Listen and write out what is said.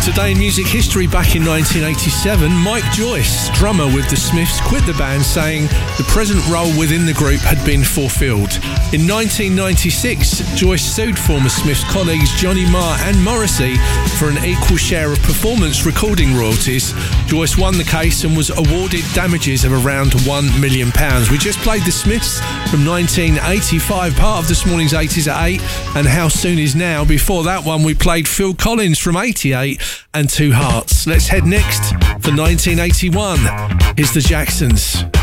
Today in music history, back in 1987, Mike Joyce, drummer with the Smiths, quit the band saying the present role within the group had been fulfilled. In 1996, Joyce sued former Smiths colleagues Johnny Marr and Morrissey for an equal share of performance recording royalties. Joyce won the case and was awarded damages of around £1 million. We just played the Smiths from 1985, part of this morning's 80s at 8, and How Soon Is Now. Before that one, we played Phil Collins from 88 and Two Hearts. Let's head next for 1981. Here's the Jacksons.